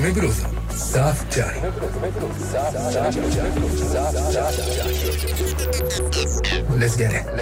久米ブローズのサーフジャーニー。Let's get it.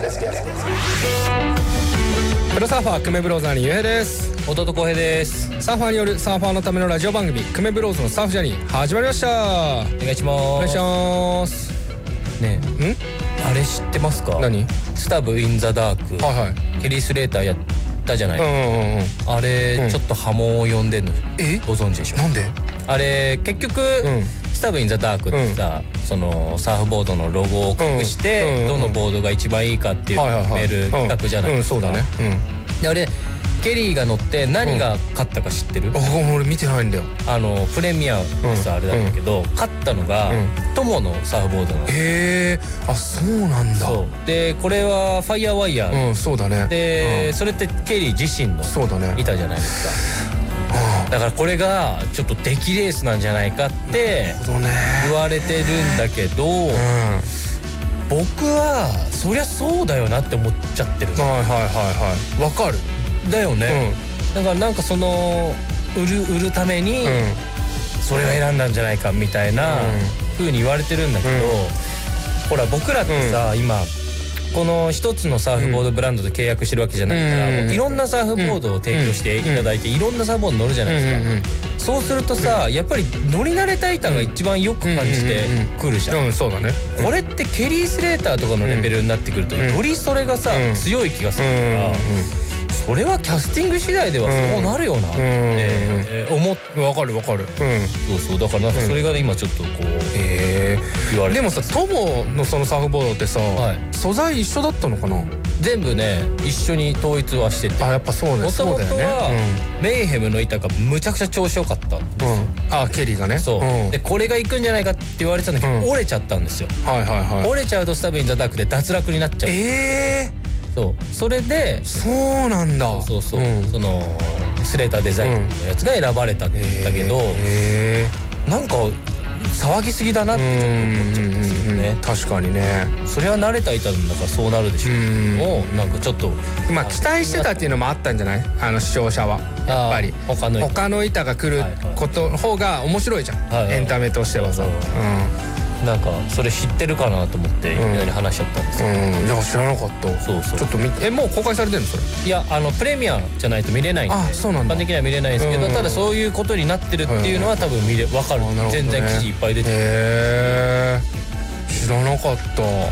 プロサーファー久米ブローズのゆうへいです。 弟浩平です。 サーファーによるサーファーのためのラジオ番組久米ブローズのサーフジャーニー始まりました。 お願いします。 お願いします。 ねえ、あれ知ってますか？ 何？ スタブインザダーク、 はいはい、 ケリー・スレーターやったじゃない、あれ、ちょっと波紋を呼んでるのご存知でしょ？ なんで？ あれ結局、スタブインザダークってさ、そのサーフボードのロゴを隠して、どのボードが一番いいかっていうのを決める企画じゃないですか。 そうだね。 であれケリーが乗って何が勝ったか知ってる？ 俺見てないんだよ。 プレミアのさ、あれだったけど、勝ったのが友のサーフボードなの。 へえ、あ、そうなんだ。 そうで、これはファイヤーワイヤー、 そうだね。 で、それってケリー自身の板じゃないですか。だからこれがちょっと出来レースなんじゃないかって言われてるんだけど、僕はそりゃそうだよなって思っちゃってる。 わかるだよね。だからなんかその売るためにそれを選んだんじゃないかみたいな風に言われてるんだけど、ほら僕らってさ、今この一つのサーフボードブランドで契約してるわけじゃないから、もういろんなサーフボードを提供していただいて、いろんなサーフボード乗るじゃないですか。そうするとさ、やっぱり乗り慣れた板が一番よく感じてくるじゃん。 そうだね。 これってケリー・スレーターとかのレベルになってくるとよりそれがさ強い気がするから、それはキャスティング次第ではそうなるよなって思って。 わかる。 そうだからなんかそれが今ちょっとこう言われて。 でもさ、トモのそのサーフボードってさ、素材一緒だったのかな？ 全部ね一緒に統一はしてて。 やっぱそうね。 もともとはメイヘムの板がむちゃくちゃ調子よかったんです。 ケリーがね。 そうで、これがいくんじゃないかって言われてたんだけど、折れちゃったんですよ。折れちゃうとスタブインザダークで脱落になっちゃう。それで、 そうなんだ。 そのスレーターデザインのやつが選ばれたんだけど、なんか騒ぎすぎだなってちょっと思っちゃうんですよね。 確かにね。 それは慣れた板なんだからそうなるでしょう。なんかちょっと期待してたっていうのもあったんじゃない？視聴者はやっぱり他の板が来ることの方が面白いじゃん、エンタメとしてはさ。 なんかそれ知ってるかなと思ってみんなに話しちゃったんですよ。 いや、知らなかった。ちょっと見て。もう公開されてるのそれ？いや、プレミアじゃないと見れないんで、一般的には見れないんですけど、ただそういうことになってるっていうのは多分分かる。全然記事いっぱい出てる。 知らなかった。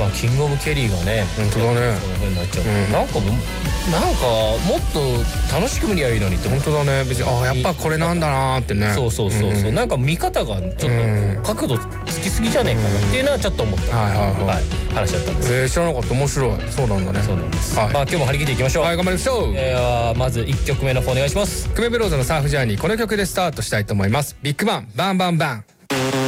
キングオブケリーがね、 本当だね。 その風になっちゃう。なんかもっと楽しく見りゃいいのにって。 本当だね。別にやっぱこれなんだなーってね。 そうなんか見方がちょっと角度つきすぎじゃねえかなっていうのはちょっと思った。話しちゃったんです。 知らなかった。面白い。そうなんだね。 そうなんです。今日も張り切っていきましょう。 頑張りましょう。 まず1曲目の方お願いします。 久米ブローズのサーフジャーニー、この曲でスタートしたいと思います。ビッグバンバンバンバン。